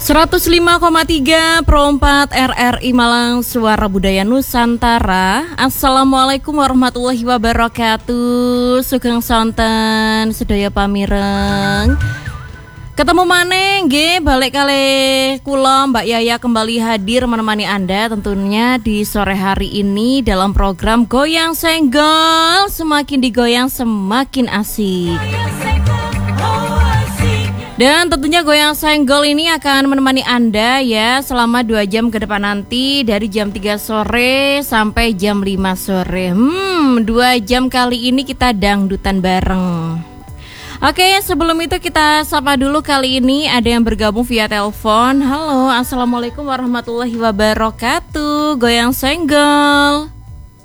105,3 Pro 4 RRI Malang, Suara Budaya Nusantara. Assalamualaikum warahmatullahi wabarakatuh. Sugeng sonten sedaya pamireng. Ketemu maneh nggih balik kali kula Mbak Yaya kembali hadir menemani Anda tentunya di sore hari ini dalam program Goyang Senggol. Semakin digoyang semakin asik. Dan tentunya Goyang Senggol ini akan menemani Anda ya selama 2 jam ke depan nanti, dari jam 3 sore sampai jam 5 sore. 2 jam kali ini kita dangdutan bareng. Oke, sebelum itu kita sapa dulu, kali ini ada yang bergabung via telepon. Halo, assalamualaikum warahmatullahi wabarakatuh. Goyang Senggol.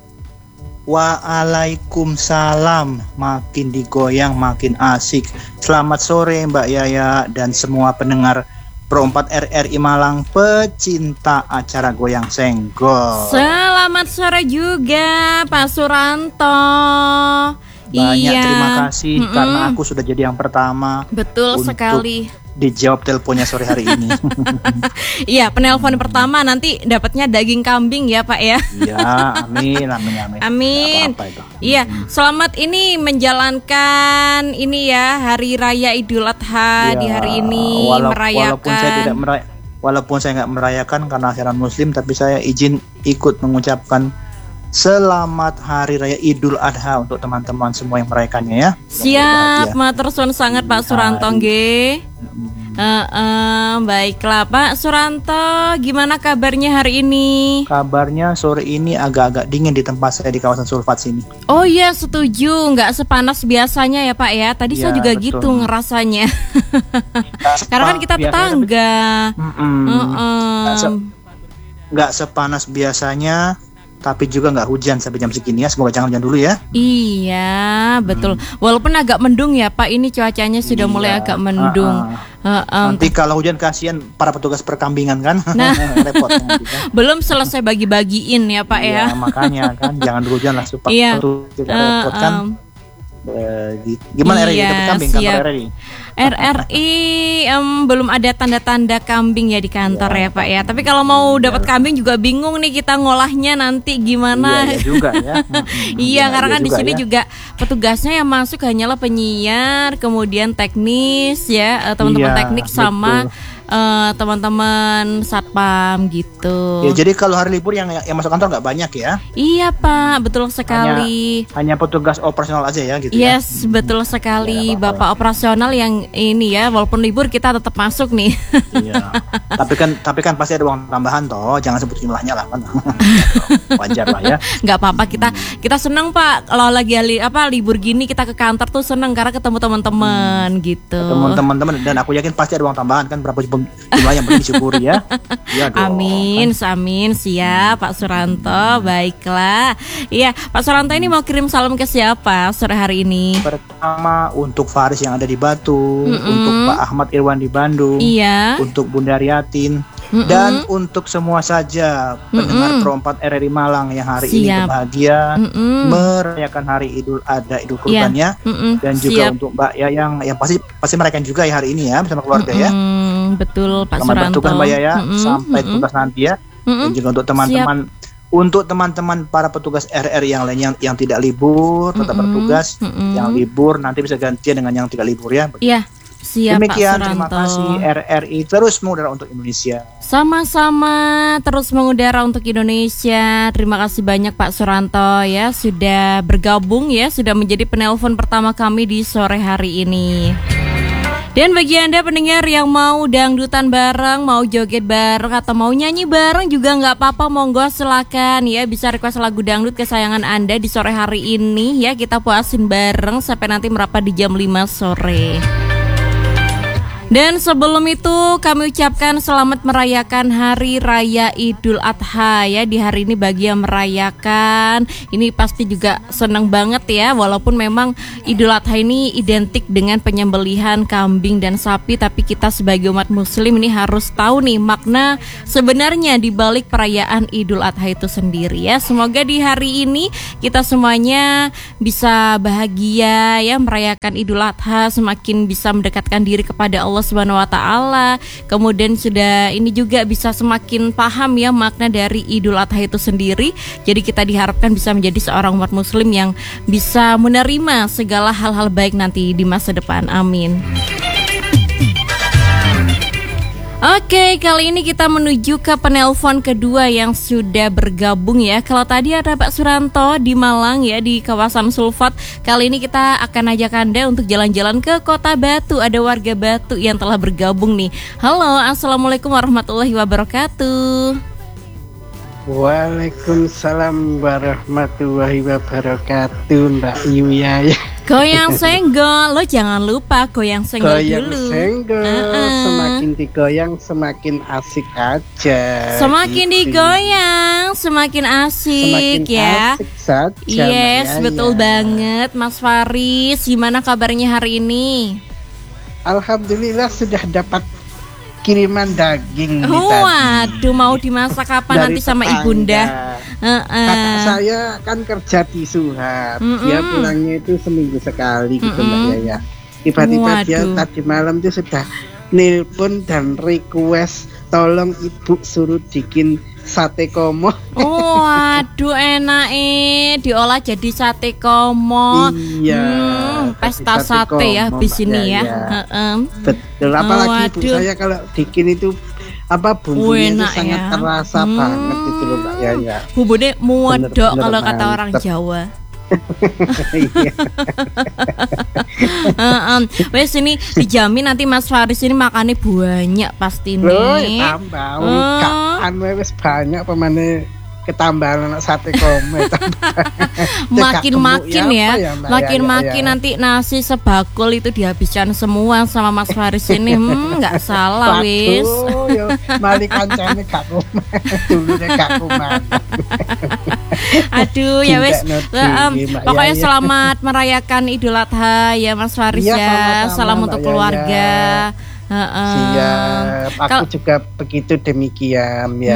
Waalaikumsalam. Makin digoyang makin asik. Selamat sore Mbak Yaya dan semua pendengar Pro 4 RRI Malang, pecinta acara Goyang Senggol. Selamat sore juga Pak Suranto. Banyak terima kasih karena aku sudah jadi yang pertama. Betul sekali. Dijawab teleponnya sore hari ini. Iya, penelpon pertama nanti dapatnya daging kambing ya Pak ya. Iya, amin. Amin. Iya, selamat ini menjalankan ini ya Hari Raya Idul Adha ya, di hari ini merayakan. Walaupun saya nggak merayakan karena akhiran Muslim, tapi saya izin ikut mengucapkan selamat Hari Raya Idul Adha untuk teman-teman semua yang merayakannya ya. Siap, matur suwun sangat Pak Suranto nggih. Baiklah Pak Suranto, gimana kabarnya hari ini? Kabarnya sore ini agak-agak dingin di tempat saya di kawasan Sulfat sini. Oh iya, setuju, nggak sepanas biasanya ya Pak ya. Tadi saya juga betul. Gitu ngerasanya. Karena kan kita tetangga. Nggak sepanas biasanya, tapi juga nggak hujan sampai jam segini ya. Semoga jangan hujan dulu ya. Iya betul. Walaupun agak mendung ya Pak, ini cuacanya sudah mulai agak mendung. Nanti kalau hujan kasihan para petugas perkambingan kan. Nah, repot. Belum selesai bagi-bagiin ya Pak ya. Makanya kan jangan dulu hujan lah supaya tidak repot kan. Gimana RRI dapat kambing kantor RRI? RRI belum ada tanda-tanda kambing ya di kantor ya Pak ya. Tapi kalau mau dapat kambing juga bingung nih kita ngolahnya nanti gimana. Iya juga ya. Iya, karena kan di sini juga petugasnya yang masuk hanyalah penyiar, kemudian teknis ya, teman-teman teknik sama teman-teman satpam gitu. Ya, jadi kalau hari libur yang masuk kantor nggak banyak ya? Iya Pak, betul sekali. Hanya petugas operasional aja ya gitu. Yes, betul sekali. Ya, Bapak operasional yang ini ya, walaupun libur kita tetap masuk nih. Iya. Tapi kan pasti ada uang tambahan toh, jangan sebut jumlahnya lah kan. Wajar lah ya. Nggak apa-apa, kita senang Pak kalau lagi libur gini kita ke kantor tuh senang karena ketemu teman-teman gitu. Ketemu teman-teman, dan aku yakin pasti ada uang tambahan kan, berapa jumlah yang penting disyukuri ya. Ya amin, siap Pak Suranto. Baiklah. Iya, Pak Suranto ini mau kirim salam ke siapa sore hari ini? Pertama untuk Faris yang ada di Batu, untuk Pak Ahmad Irwan di Bandung, untuk Bunda Riatin, dan untuk semua saja pendengar Pro 4 RRI Malang yang hari ini berbahagia merayakan Hari Idul Adha, Idul Kurbannya, dan juga untuk Mbak Yayang yang pasti merayakan juga ya hari ini ya bersama keluarga ya. Betul Pak Selamat Suranto. bertugas Mbak Yaya sampai tugas nanti ya. Dan juga untuk teman-teman untuk teman-teman para petugas RRI yang lainnya yang tidak libur tetap bertugas, yang libur nanti bisa gantian dengan yang tidak libur ya. Iya. Siap Demikian, Pak Suranto. terima kasih. RRI terus mengudara untuk Indonesia. Sama-sama terus mengudara untuk Indonesia. Terima kasih banyak Pak Suranto ya sudah bergabung ya, sudah menjadi penelpon pertama kami di sore hari ini. Dan bagi Anda pendengar yang mau dangdutan bareng, mau joget bareng, atau mau nyanyi bareng juga nggak apa-apa, monggo silakan ya, bisa request lagu dangdut kesayangan Anda di sore hari ini ya. Kita puasin bareng sampai nanti merapat di jam 5 sore. Dan sebelum itu kami ucapkan selamat merayakan Hari Raya Idul Adha ya. Di hari ini bagi yang merayakan ini pasti juga senang banget ya. Walaupun memang Idul Adha ini identik dengan penyembelihan kambing dan sapi, tapi kita sebagai umat muslim ini harus tahu nih makna sebenarnya di balik perayaan Idul Adha itu sendiri ya. Semoga di hari ini kita semuanya bisa bahagia ya merayakan Idul Adha, semakin bisa mendekatkan diri kepada Allah Allah Subhanahu wa taala. Kemudian sudah ini juga bisa semakin paham ya makna dari Idul Adha itu sendiri. Jadi kita diharapkan bisa menjadi seorang umat muslim yang bisa menerima segala hal-hal baik nanti di masa depan. Amin. Oke, kali ini kita menuju ke penelpon kedua yang sudah bergabung ya. Kalau tadi ada Pak Suranto di Malang ya, di kawasan Sulfat. Kali ini kita akan ajak Anda untuk jalan-jalan ke Kota Batu. Ada warga Batu yang telah bergabung nih. Halo, Assalamualaikum warahmatullahi wabarakatuh. Waalaikumsalam warahmatullahi wabarakatuh, Mbak Yuya. Goyang senggol, lo jangan lupa goyang senggol goyang dulu. Senggol, semakin digoyang semakin asik aja. Semakin digoyang semakin asik semakin ya. Asik saja, yes, betul banget, Mas Faris. Gimana kabarnya hari ini? Alhamdulillah sudah dapat kiriman daging. Waduh, mau dimasak kapan nanti sama ibunda? Kakak saya kan kerja di Suhat. Dia pulangnya itu seminggu sekali gitu Mbak Yaya. Tiba-tiba dia tadi malam itu sudah nelpon dan request tolong ibu suruh bikin sate komo. Waduh, enak diolah jadi sate komo. Iya. Pesta sate ya habis ini ya. Betul, apalagi ibu saya kalau bikin itu bumbunya itu sangat terasa banget itu loh Mbak Yaya. Bumbunya muedok kalau kata orang Jawa. Wes ini dijamin nanti Mas Faris ini makannya banyak pasti nih. Tambah, wes banyak pemane ketambahan anak sate komet. Makin ya, makin nanti nasi sebakul itu dihabiskan semua sama Mas Faris ini. Nggak salah wis. Mali kancane gak kuman, dulure gak kuman. Aduh ya wes, pokoknya selamat merayakan Idul Adha ya Mas Faris ya. Salam untuk keluarga. Siap, aku juga begitu demikian ya.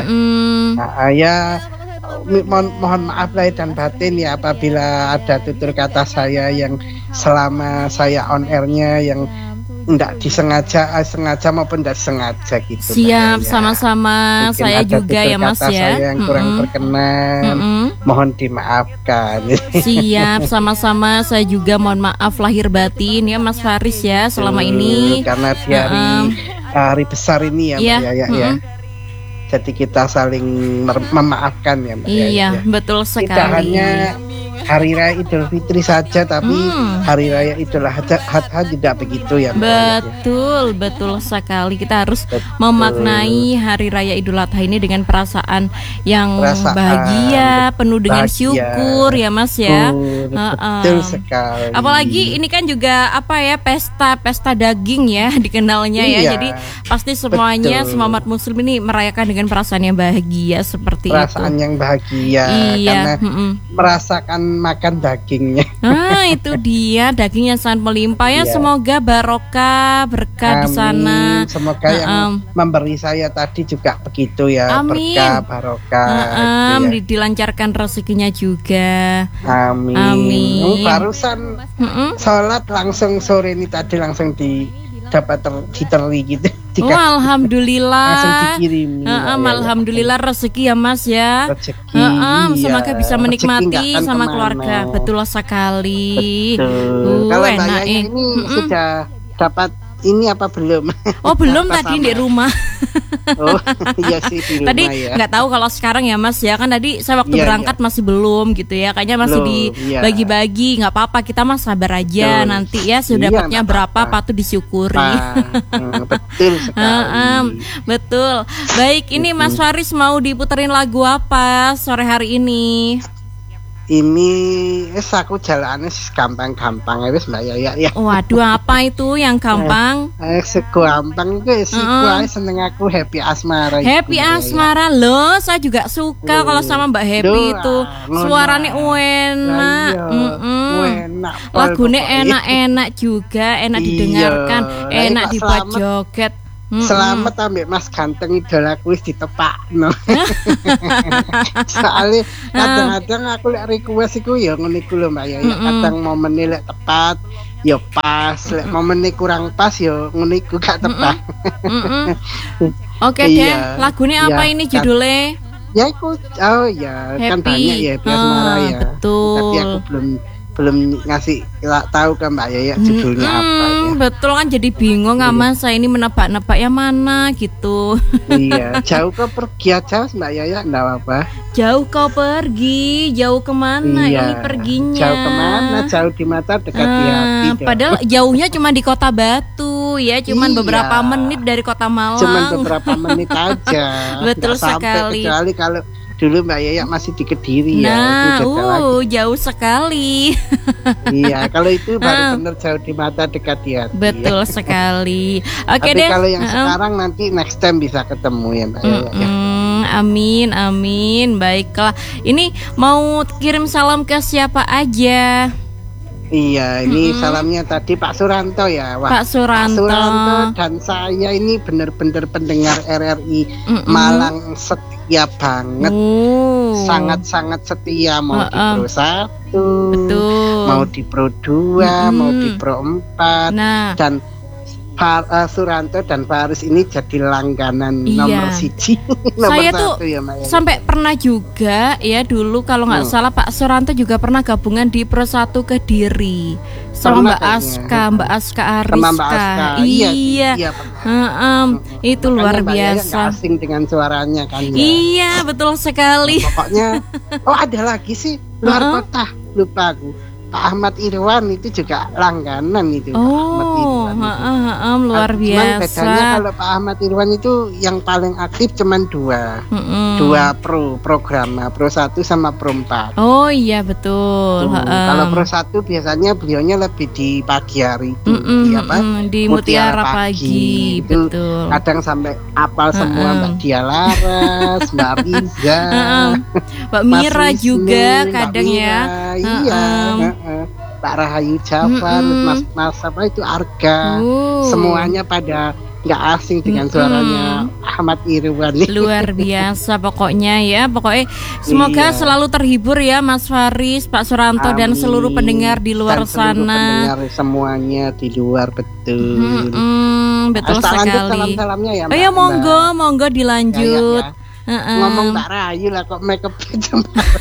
Ya mohon maaf lahir dan batin ya apabila ada tutur kata saya yang selama saya on airnya yang enggak sengaja maupun tidak sengaja gitu. Siap, sama-sama. Saya juga ya Mas ya. Saya yang kurang berkenan, mohon dimaafkan. Siap, sama-sama. Saya juga mohon maaf lahir batin ya Mas Faris ya selama ini. Karena di hari besar ini ya Mbak Yaya ya. Jadi kita saling memaafkan ya Mbak Yaya. Iya, betul sekali. Tidak hanya Hari Raya Idul Fitri saja, tapi Hari Raya Idul Adha tidak begitu ya Mbak. Betul sekali. Kita harus memaknai Hari Raya Idul Adha ini dengan perasaan yang bahagia, penuh dengan syukur ya Mas ya. Betul sekali. Apalagi ini kan juga pesta daging ya dikenalnya ya. Jadi pasti semuanya semua umat muslim ini merayakan dengan perasaan yang bahagia seperti perasaan yang bahagia karena merasakan makan dagingnya. Itu dia, dagingnya sangat melimpah ya. Semoga barokah, berkah di sana. Semoga yang memberi saya tadi juga begitu ya. Amin. Berkah, barokah. Dilancarkan rezekinya juga. Amin. Barusan sholat langsung sore ini tadi langsung diteri gitu. Alhamdulillah. Langsung dikirim. Alhamdulillah rezeki ya Mas ya. Semoga bisa menikmati sama keluarga. Betul sekali. Betul. Kalau saya ini sudah dapat ini apa belum? Belum tadi di rumah. Iya sih di rumah. Tadi nggak tahu kalau sekarang ya Mas ya, kan tadi saya waktu berangkat masih belum gitu ya, kayaknya masih dibagi-bagi. Nggak apa-apa, kita Mas sabar aja nanti ya sudah dapatnya berapa patut disyukuri. Betul sekali. Betul. Baik, ini Mas Faris mau diputerin lagu apa sore hari ini? Ini aku jalannya gampang-gampang wis Mbak Yaya ya. Waduh, apa itu yang gampang? Gampang itu aku seneng aku Happy Asmara. Happy Asmara loh, saya juga suka kalau sama Mbak Happy itu. Suaranya enak. Lagunya enak-enak juga, enak didengarkan, enak dibuat joget. Selamat ambek Mas ganteng idolaku wis ditepakno. Soalnya kadang-kadang aku lek request iku ya ngono iku lho Mbak ya. Kadang momennya lek tepat Ya pas, lek momennya kurang pas yo ngono iku gak tepat. Oke deh, lagunya apa ini judulnya? Ya ikut, kan banyak ya biar marah ya. Betul. Tapi aku belum ngasih tahu ke Mbak Yaya judulnya apa ya. Betul kan jadi bingung Mas, saya ini menebak-nebak yang mana gitu. Iya, jauh kau pergi aja Mbak Yaya, enggak apa. Jauh kau pergi, jauh kemana ini perginya? Jauh kemana? Jauh di mata, dekat di hati. Padahal jauhnya cuma di Kota Batu ya, cuman beberapa menit dari Kota Malang. Cuman beberapa menit aja. Betul sekali. Kecuali kalau dulu Mbak Yaya masih di Kediri ya. Jauh sekali. Iya, kalau itu baru benar jauh di mata dekat di hati. Betul sekali. Oke Tapi deh. Kalau yang sekarang nanti next time bisa ketemu ya Mbak Yaya. Amin. Baiklah. Ini mau kirim salam ke siapa aja? Iya, ini salamnya tadi Pak Suranto ya. Wah, Pak Suranto dan saya ini benar-benar pendengar RRI Malang setia banget. Sangat-sangat setia, mau di Pro 1, mau di Pro 2, mau di Pro 4. Dan Suranto dan Faris ini jadi langganan nomor 1. Saya tuh sampai pernah juga ya dulu kalau nggak salah Pak Suranto juga pernah gabungan di Pro 1 Kediri sama Mbak Aska Ariska. Iya. Itu luar biasa. Asing dengan suaranya kan ya. Iya, betul sekali. Pokoknya ada lagi sih luar kota, lupa aku. Pak Ahmad Irwan itu juga langganan itu. Pak Ahmad Irwan luar biasa. Cuman bedanya kalau Pak Ahmad Irwan itu yang paling aktif cuman dua program, Pro 1 sama Pro 4. Oh iya betul. Kalau Pro 1 biasanya beliaunya lebih di pagi hari itu, di Mutiara Pagi. Itu betul. Kadang sampai apal semua Mbak Dia Laras, Mbak Riza, Mbak Mira juga kadang ya. Iya. Pak Rahayu Jafar, Mas apa itu Arga, semuanya pada nggak asing dengan suaranya Ahmad Irwan. Luar biasa pokoknya ya. Pokoknya semoga selalu terhibur ya Mas Faris, Pak Suranto. Amin. Dan seluruh pendengar di luar sana. Pendengar semuanya di luar betul. Betul sekali. Salam-salamnya ya. Oh ya monggo dilanjut. Ngomong Mbak Rahayu lah kok make up itu.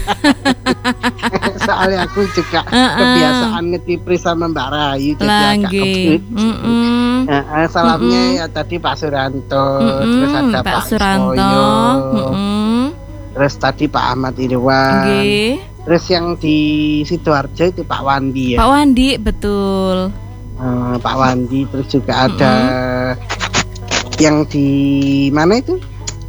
Soalnya aku juga kebiasaan ngetipri sama Mbak Rahayu jadi agak kebut. Salamnya ya tadi Pak Suranto, terus ada Pak Suranto, terus tadi Pak Ahmad Irwan, terus yang di Sidoarjo itu Pak Wandi ya. Pak Wandi betul. Pak Wandi, terus juga ada yang di mana itu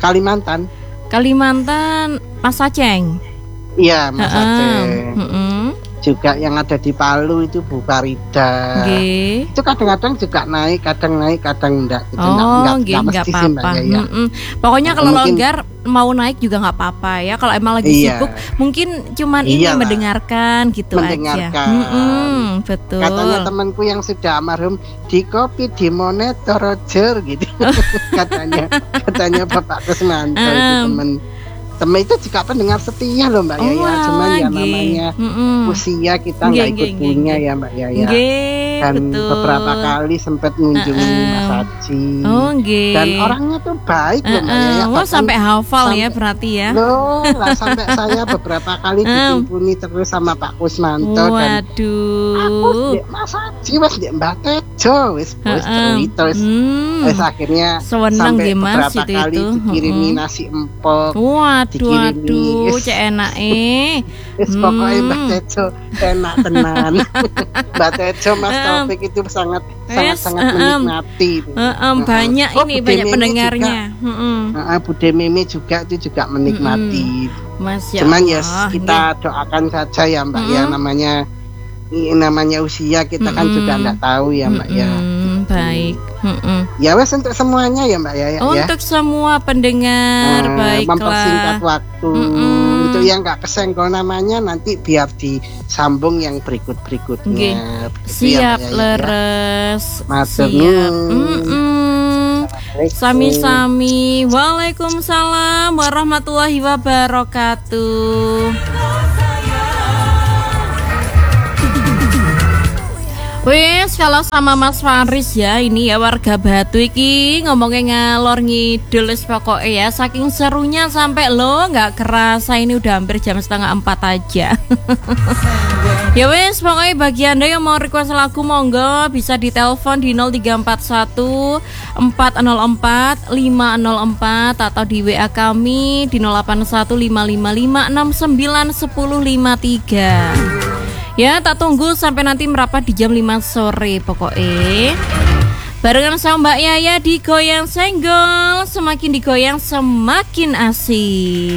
Kalimantan Mas Aceng. Iya Mas Aceng. Juga yang ada di Palu itu Bu Farida. Itu kadang-kadang juga naik, kadang enggak. Gitu. Enggak apa-apa. Pokoknya kalau longgar mau naik juga nggak apa-apa ya. Kalau emang lagi sibuk, mungkin cuman ini mendengarkan gitu aja. Betul. Katanya temanku yang sudah almarhum di kopi di monitor Roger gitu. katanya Bapak Kusmanto itu teman itu juga pendengar setia loh Mbak Yaya. Cuman ya namanya usia kita nggak ikut punya ya Mbak Yaya. Dan beberapa kali sempat mengunjungi Mas Haji. Dan orangnya tuh baik loh Mbak Yaya. Sampai hafal ya berarti ya. Sampai saya beberapa kali ditimpuni terus sama Pak Kusmanto. Waduh. Aku Mas Haji wes di Mbak Tejo wes cerita wes akhirnya sampai beberapa kali dikirimi nasi empok. Waduh, cek enak pokoknya Mbak Tejo enak tenan. Mbak Tejo Mas Taufik itu sangat menikmati. Banyak ini banyak pendengarnya. Bude Meme juga itu juga menikmati. Cuman ya kita doakan saja ya Mbak ya, namanya usia kita kan juga nggak tahu ya Mbak ya. Baik. Ya wes untuk semuanya ya Mbak ya. Untuk semua pendengar, baiklah. Mempersingkat waktu. Untuk yang nggak kesenggol namanya nanti biar disambung yang berikutnya. Siap ya, leres. Siap. Sami-sami. Waalaikumsalam warahmatullahi wabarakatuh. Wes kalau sama Mas Faris ya, ini ya warga Batu iki ngomongnya ngalor ngidul pokoknya ya, saking serunya sampai lo nggak kerasa ini udah hampir jam 3:30 aja. Ya wes pokoknya bagi anda yang mau request lagu monggo bisa ditelepon di 0341 404 504 atau di WA kami di 081 555 69 1053. Ya, tak tunggu sampai nanti merapat di jam 5 sore pokoknya. Barengan sama Mbak Yaya di Goyang Senggol, semakin digoyang semakin asik.